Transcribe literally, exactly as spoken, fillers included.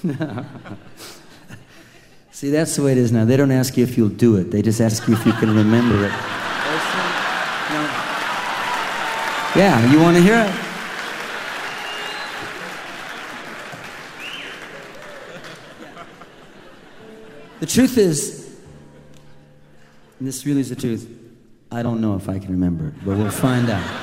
See, that's the way it is now. They don't ask you if you'll do it. They just ask you if you can remember it. Yeah, you want to hear it? The truth is, and this really is the truth, I don't know if I can remember it, but we'll find out.